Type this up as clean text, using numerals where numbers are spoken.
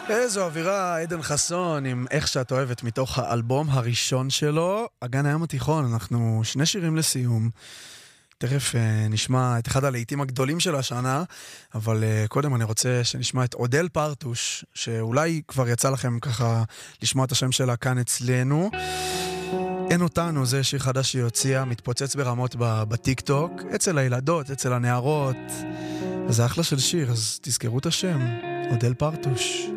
איזו אווירה, עדן חסון עם איך שאת אוהבת מתוך האלבום הראשון שלו, אגן הים התיכון. אנחנו שני שירים לסיום. תכף נשמע את אחד הלהיטים הגדולים של השנה, אבל קודם אני רוצה שנשמע את אודל פרטוש, שאולי כבר יצא לכם ככה לשמוע את השם שלה כאן אצלנו. אין אותנו, זה שיר חדש שהיא הוציאה, מתפוצץ ברמות בטיק טוק, אצל הילדות, אצל הנערות. אז זה אחלה של שיר, אז תזכרו את השם, אודל פרטוש.